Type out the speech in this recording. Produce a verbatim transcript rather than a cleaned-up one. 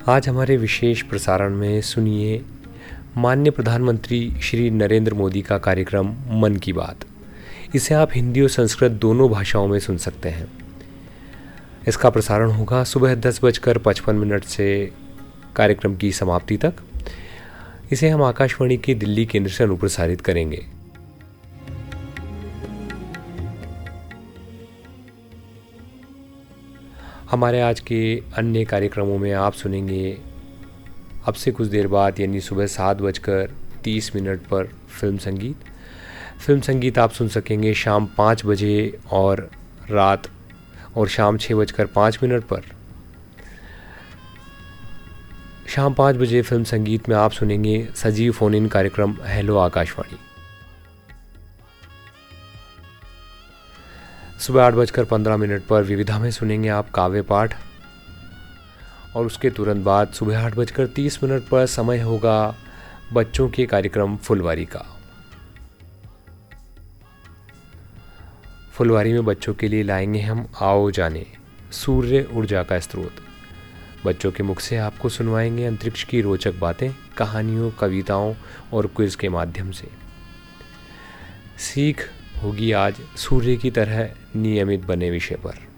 आज हमारे विशेष प्रसारण में सुनिए माननीय प्रधानमंत्री श्री नरेंद्र मोदी का कार्यक्रम मन की बात। इसे आप हिंदी और संस्कृत दोनों भाषाओं में सुन सकते हैं। इसका प्रसारण होगा सुबह दस बजकर पचपन मिनट से कार्यक्रम की समाप्ति तक। इसे हम आकाशवाणी के दिल्ली केंद्र से अनुप्रसारित करेंगे। हमारे आज के अन्य कार्यक्रमों में आप सुनेंगे अब से कुछ देर बाद यानी सुबह सात बजकर तीस मिनट पर फिल्म संगीत। फिल्म संगीत आप सुन सकेंगे शाम पाँच बजे और रात और शाम छः बजकर पाँच मिनट पर। शाम पाँच बजे फिल्म संगीत में आप सुनेंगे सजीव फोन इन कार्यक्रम हेलो आकाशवाणी। सुबह आठ बजकर पंद्रह मिनट पर विविधा में सुनेंगे आप काव्य पाठ और उसके तुरंत बाद सुबह आठ बजकर तीस मिनट पर समय होगा बच्चों के कार्यक्रम फुलवारी का। फुलवारी में बच्चों के लिए लाएंगे हम आओ जाने सूर्य ऊर्जा का स्रोत। बच्चों के मुख से आपको सुनवाएंगे अंतरिक्ष की रोचक बातें कहानियों, कविताओं और क्विज के माध्यम से। सीख होगी आज सूर्य की तरह नियमित बने विषय पर।